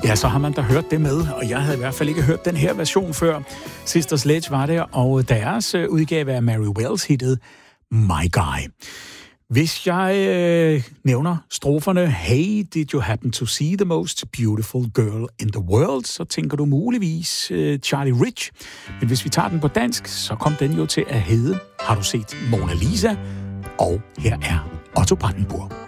Ja, så har man da hørt det med, og jeg havde i hvert fald ikke hørt den her version før. Sister Sledge var det, og deres udgave af Mary Wells-hittet My Guy. Hvis jeg nævner stroferne, Hey, did you happen to see the most beautiful girl in the world, så tænker du muligvis Charlie Rich. Men hvis vi tager den på dansk, så kom den jo til at hedde Har du set Mona Lisa? Og her er Otto Brandenburg.